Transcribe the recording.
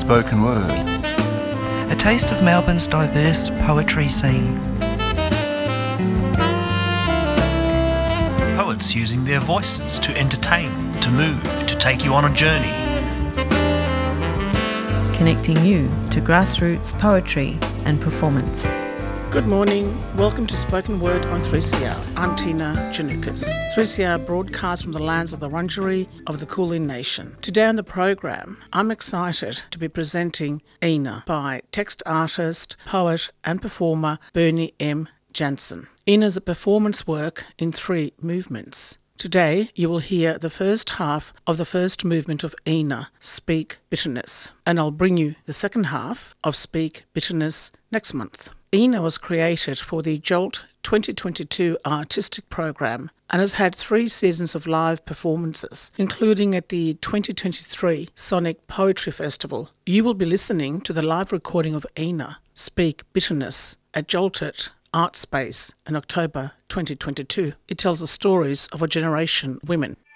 spoken word. A taste of Melbourne's diverse poetry scene. Poets using their voices to entertain, to move, to take you on a journey. Connecting you to grassroots poetry and performance. Good morning. Welcome to Spoken Word on 3CR. I'm Tina Janukas. 3CR broadcasts from the lands of the Wurundjeri of the Kulin Nation. Today on the program, I'm excited to be presenting Ina by text artist, poet and performer Bernie M. Jansen. Ina is a performance work in 3 movements. Today, you will hear the first half of the first movement of Ina, Speak Bitterness, and I'll bring you the second half of Speak Bitterness next month. Ina was created for the Jolt 2022 artistic program and has had 3 seasons of live performances, including at the 2023 Sonic Poetry Festival. You will be listening to the live recording of Ina, Speak Bitterness, at Jolted Art Space in October 2022. It tells the stories of a generation of women.